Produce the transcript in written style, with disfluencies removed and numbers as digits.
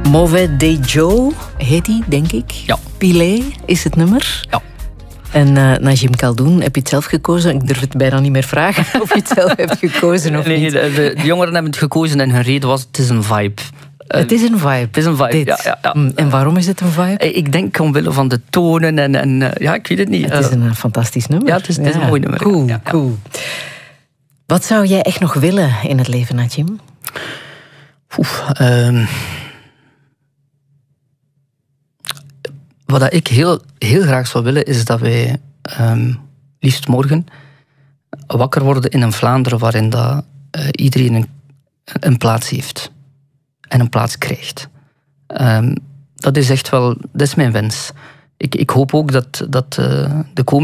Mauvais Des Joe heet die, denk ik. Ja. Pilé is het nummer. Ja. En Najim Khaldoun, heb je het zelf gekozen? Ik durf het bijna niet meer vragen of je het zelf hebt gekozen of Nee, niet. de jongeren hebben het gekozen en hun reden was: het is een vibe. Het is een vibe. Het is een vibe, dit. ja. En waarom is het een vibe? Ik denk omwille van de tonen en ja, ik weet het niet. Het is een fantastisch nummer. Ja, het is een mooi nummer. Cool, Ja. cool. Wat zou jij echt nog willen in het leven, Najim? Wat ik heel graag zou willen, is dat wij liefst morgen wakker worden in een Vlaanderen waarin dat, iedereen een plaats heeft. En een plaats krijgt. Dat is echt wel, dat is mijn wens. Ik hoop ook dat de komende